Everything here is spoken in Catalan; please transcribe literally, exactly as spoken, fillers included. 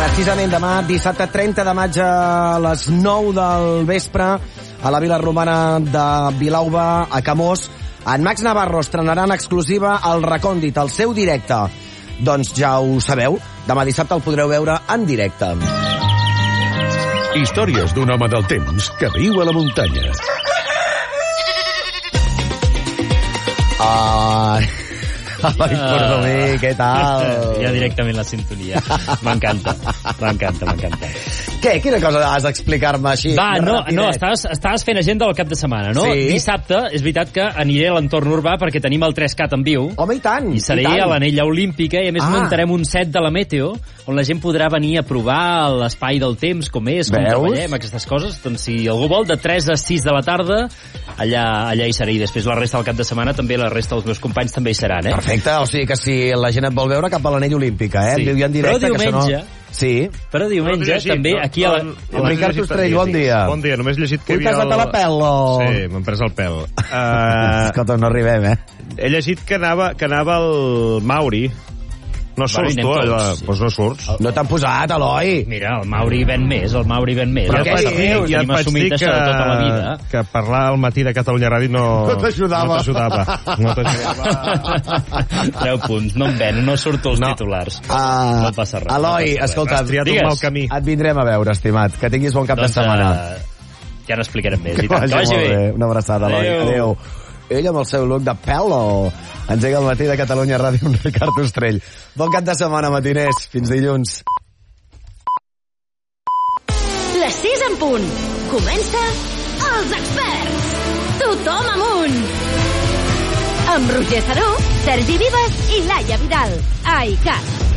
Precisament demà, dissabte trenta de maig a les nou del vespre, a la Vila Romana de Vilalba, a Camós, en Max Navarro estrenarà en exclusiva el Recòndit, el seu directe. Doncs ja ho sabeu, demà dissabte el podreu veure en directe. Històries d'un home del temps que viu a la muntanya. Ah... Ai, Cordomí, què tal? Ja directament la sintonia. M'encanta, m'encanta, m'encanta. Què? Quina cosa has d'explicar-me així? Va, no, no estaves, estaves fent agenda del cap de setmana, no? Sí. Dissabte, és veritat que aniré a l'entorn urbà perquè tenim el tres cat en viu. Home, i tant! I seré i tant. a l'anella olímpica i a més Ah. muntarem un set de la Meteo on la gent podrà venir a provar l'espai del temps, com és, com Veus? treballem, aquestes coses. Doncs si algú vol, de tres a sis de la tarda, allà, allà hi seré. I després la resta del cap de setmana també la resta dels meus companys també hi seran, eh? Perfecte, o sigui que si la gent et vol veure, cap a l'anella olímpica, eh? Sí. Em diu ja en directe Però que diumenge... això no... Sí. Però diumenge llegit, també no? aquí a la... El, el Ricard Ostrell, bon dia. Bon dia, només he llegit que hi Ui, havia... t'has datat la pèl, o... Sí, m'han pres el pèl. Uh, Escolta, no arribem, eh? he llegit que anava, que anava el Mauri. No surts, anem tu? tots, Allà, sí. doncs no surts. No t'han posat, Eloi. Mira, el Mauri ven més, el Mauri ven més. Però ja què passa dius? res, ja tenim et vaig assumit dir això de tota la vida. que parlar al matí de Catalunya Ràdio no... No t'ajudava. No t'ajudava. No t'ajudava. Treu punts, no em ven, no surto als No. titulars. Uh, No passa res. Eloi, no passa res. escolta, Has triat un Digues. mal camí. et vindrem a veure, estimat. Que tinguis bon cap de setmana. Uh, ja n'explicarem més. I Que tant. Que vagi vagi molt bé. bé. Una abraçada, Eloi. Adéu. Adéu. Ell amb el seu look de pèl, engega el matí de Catalunya Ràdio amb Ricard Ostrell. Bon cap de setmana, matiners. Fins dilluns. Les sis en punt. Comença Els Experts. Tothom amunt. Amb Roger Saró, Sergi Vives i Laia Vidal. A ICAT.